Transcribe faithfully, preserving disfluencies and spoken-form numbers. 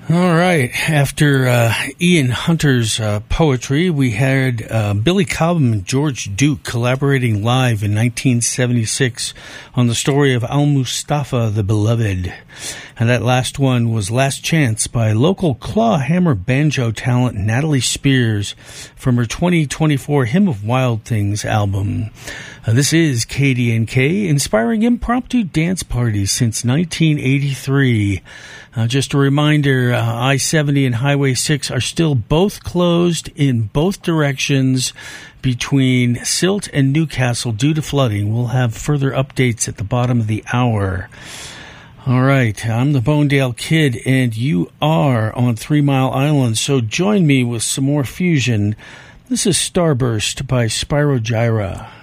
All right. After uh, Ian Hunter's uh, poetry, we had uh, Billy Cobham and George Duke collaborating live in nineteen seventy-six on the story of Al-Mustafa the Beloved. And that last one was Last Chance by local clawhammer banjo talent Natalie Spears from her twenty twenty-four Hymn of Wild Things album. Uh, this is K D N K, inspiring impromptu dance parties since nineteen eighty-three. Uh, just a reminder, uh, I seventy and Highway six are still both closed in both directions between Silt and Newcastle due to flooding. We'll have further updates at the bottom of the hour. All right, I'm the Bonedale Kid, and you are on Three Mile Island, so join me with some more fusion. This is Starburst by Spyro Gyra.